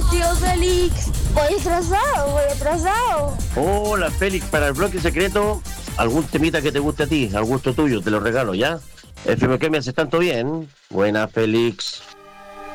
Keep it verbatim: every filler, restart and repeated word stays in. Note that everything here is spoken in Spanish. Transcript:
Tío Félix, voy atrasado, voy atrasado. Hola Félix, para el bloque secreto, algún temita que te guste a ti, al gusto tuyo, te lo regalo, ¿ya? F M que me haces tanto bien. Buena Félix.